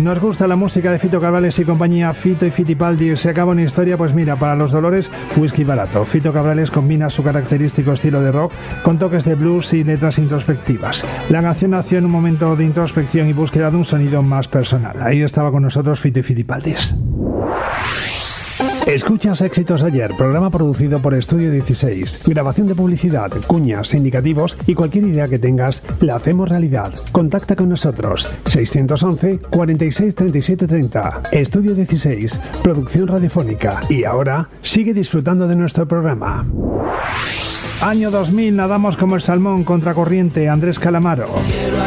Nos gusta la música de Fito Cabrales y compañía. Fito y Fitipaldi. Se acaba una historia, pues mira, para los dolores, whisky barato. Fito Cabrales combina su característico estilo de rock con toques de blues y letras introspectivas. La canción nació en un momento de introspección y búsqueda de un sonido más personal. Ahí estaba con nosotros Fito y Fitipaldis. Escuchas Éxitos Ayer, programa producido por Estudio 16. Grabación de publicidad, cuñas, indicativos y cualquier idea que tengas, la hacemos realidad. Contacta con nosotros. 611 46 37 30. Estudio 16, producción radiofónica. Y ahora, sigue disfrutando de nuestro programa. Año 2000, nadamos como el salmón, contracorriente, Andrés Calamaro.